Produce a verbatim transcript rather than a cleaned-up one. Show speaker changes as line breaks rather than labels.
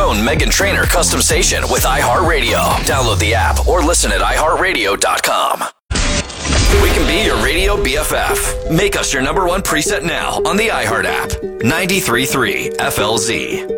own Meghan Trainor custom station with iHeartRadio. Download the app or listen at i heart radio dot com. We can be your radio B F F. Make us your number one preset now on the iHeart app. ninety-three point three F L Z.